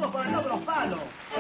Saludos para todos los palos.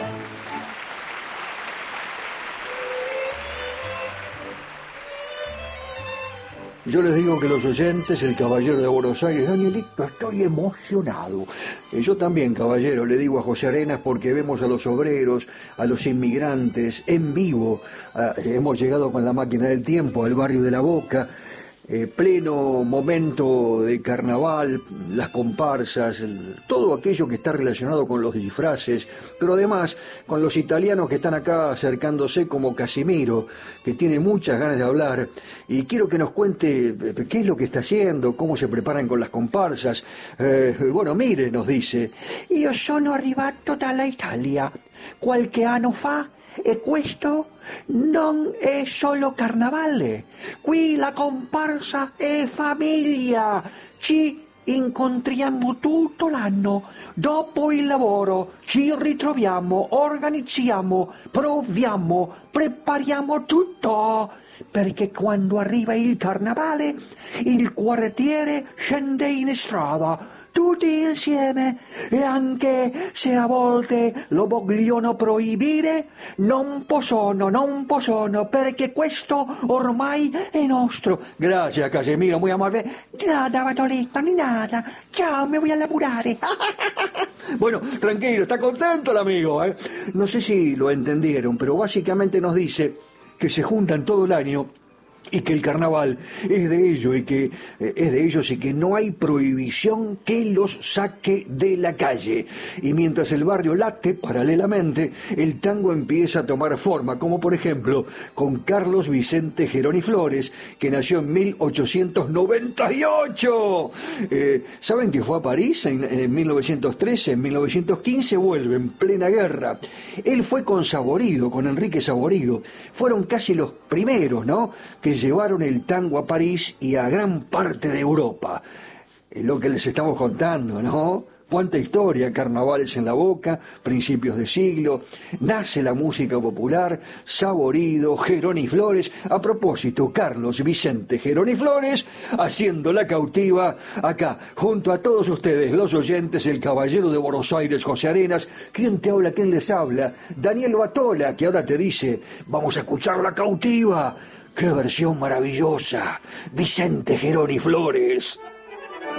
Yo les digo que los oyentes, el caballero de Buenos Aires, Danielito, estoy emocionado. Yo también, caballero, le digo a José Arenas, porque vemos a los obreros, a los inmigrantes en vivo. Hemos llegado con la máquina del tiempo al barrio de La Boca, pleno momento de carnaval, las comparsas, todo aquello que está relacionado con los disfraces, pero además con los italianos que están acá acercándose, como Casimiro, que tiene muchas ganas de hablar, y quiero que nos cuente qué es lo que está haciendo, cómo se preparan con las comparsas. Bueno, mire, nos dice: io sono arrivato dalla Italia qualche anno fa e questo non è solo carnavale, qui la comparsa è famiglia, ci incontriamo tutto l'anno, dopo il lavoro ci ritroviamo, organizziamo, proviamo, prepariamo tutto, perché quando arriva il carnavale il quartiere scende in strada tutti insieme, e anche se a volte lo vogliono proibire, non possono, perché questo ormai è nostro. Gracias, Casimiro, muy amable. Nada, Bartoletto, ni nada. Ciao, me voy a laburare. Bueno, tranquilo, está contento el amigo, ¿eh? No sé si lo entendieron, pero básicamente nos dice que se juntan todo el año y que el carnaval es de ellos y que no hay prohibición que los saque de la calle. Y mientras el barrio late, paralelamente, el tango empieza a tomar forma, como por ejemplo con Carlos Vicente Geroni Flores, que nació en 1898. ¿Saben que fue a París en 1913? En 1915 vuelve, en plena guerra. Él fue con Saborido, con Enrique Saborido. Fueron casi los primeros, ¿no?, que llevaron el tango a París y a gran parte de Europa. Lo que les estamos contando, ¿no? Cuánta historia, carnavales en La Boca, principios de siglo, nace la música popular, Saborido, Geroni Flores. A propósito, Carlos Vicente Geroni Flores, haciendo La Cautiva, acá, junto a todos ustedes, los oyentes, el caballero de Buenos Aires, José Arenas. ¿Quién te habla? ¿Quién les habla? Daniel Batola, que ahora te dice: vamos a escuchar La Cautiva. ¡Qué versión maravillosa! Vicente Geroni Flores.